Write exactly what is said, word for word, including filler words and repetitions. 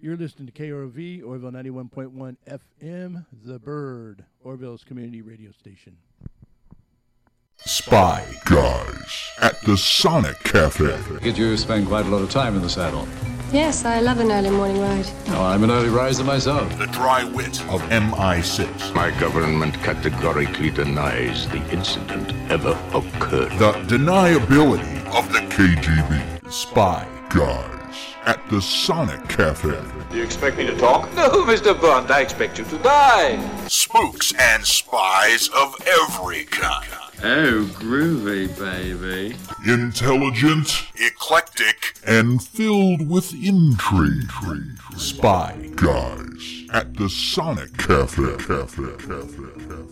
You're listening to K R O V, Orville ninety-one point one F M, The Bird, Orville's community radio station. Spy Guys at the Sonic Cafe. Did you spend quite a lot of time in the saddle? Yes, I love an early morning ride. Oh, I'm an early riser myself. The dry wit of M I six. My government categorically denies the incident ever occurred. The deniability of the K G B. Spy Guys at the Sonic Cafe. Do you expect me to talk? No, Mister Bond, I expect you to die. Spooks and spies of every kind. Oh, groovy, baby. Intelligent, eclectic, and filled with intrigue. Spy Guys at the Sonic Cafe. Cafe. Cafe. Cafe.